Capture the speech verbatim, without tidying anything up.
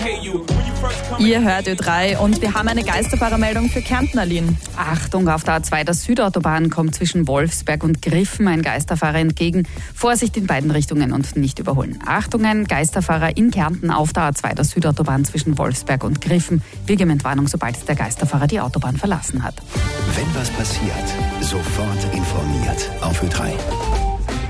Ihr hört Ö drei und wir haben eine Geisterfahrermeldung für Kärnten, Aline. Achtung, auf der A zwei der Südautobahn kommt zwischen Wolfsberg und Griffen ein Geisterfahrer entgegen. Vorsicht in beiden Richtungen und nicht überholen. Achtung, ein Geisterfahrer in Kärnten auf der A zwei der Südautobahn zwischen Wolfsberg und Griffen. Wegementwarnung, sobald der Geisterfahrer die Autobahn verlassen hat. Wenn was passiert, sofort informiert auf Ö drei.